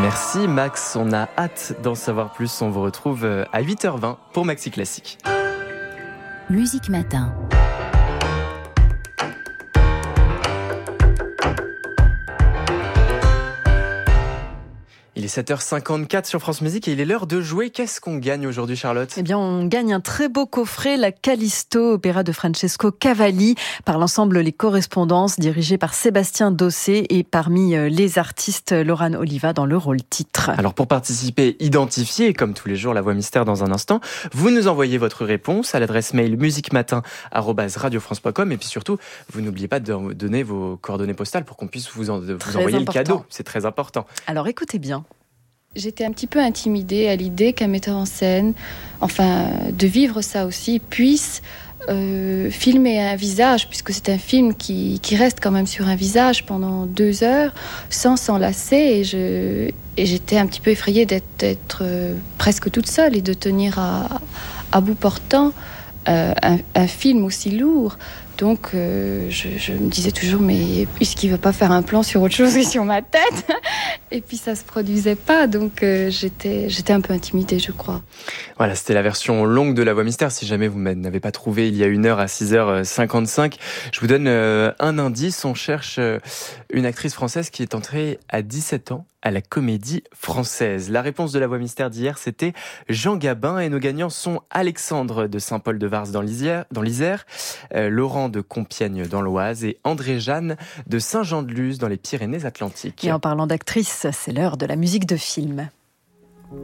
Merci Max, on a hâte d'en savoir plus. On vous retrouve à 8h20 pour Maxi Classique. Musique Matin. Il est 7h54 sur France Musique et il est l'heure de jouer. Qu'est-ce qu'on gagne aujourd'hui, Charlotte ? Eh bien, on gagne un très beau coffret, la Callisto, opéra de Francesco Cavalli, par l'ensemble Les Correspondances, dirigé par Sébastien Dossé et parmi les artistes, Laurane Oliva dans le rôle titre. Alors pour participer, identifiez, comme tous les jours, la voix mystère dans un instant. Vous nous envoyez votre réponse à l'adresse mail musiquematin@radiofrance.com et puis surtout, vous n'oubliez pas de donner vos coordonnées postales pour qu'on puisse vous envoyer le cadeau. C'est très important. Alors écoutez bien. J'étais un petit peu intimidée à l'idée qu'un metteur en scène, enfin de vivre ça aussi, puisse filmer un visage, puisque c'est un film qui reste quand même sur un visage pendant 2 heures, sans s'enlacer, et j'étais un petit peu effrayée d'être presque toute seule et de tenir à bout portant un film aussi lourd. Donc je me disais toujours, mais puisqu'il ne veut pas faire un plan sur autre chose que sur ma tête. Et puis ça ne se produisait pas, donc j'étais un peu intimidée, je crois. Voilà, c'était la version longue de La Voix Mystère. Si jamais vous n'avez pas trouvé il y a 1 heure à 6h55, je vous donne un indice. On cherche une actrice française qui est entrée à 17 ans à la Comédie Française. La réponse de La Voix Mystère d'hier, c'était Jean Gabin, et nos gagnants sont Alexandre de Saint-Paul-de-Vars dans l'Isère, Laurent de Compiègne dans l'Oise et André-Jeanne de Saint-Jean-de-Luz dans les Pyrénées-Atlantiques. Et en parlant d'actrice, c'est l'heure de la musique de film.